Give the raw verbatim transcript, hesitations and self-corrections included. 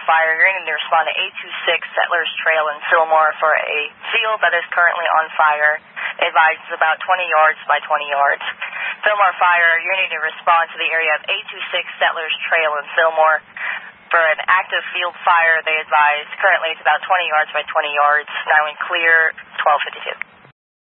Fire. You're going to respond to eight two six Settlers Trail in Fillmore for a field that is currently on fire. Advised it's about twenty yards by twenty yards. Fillmore Fire, you're going to respond to the area of eight two six Settlers Trail in Fillmore for an active field fire. They advise currently it's about twenty yards by twenty yards. Now in clear, twelve fifty-two.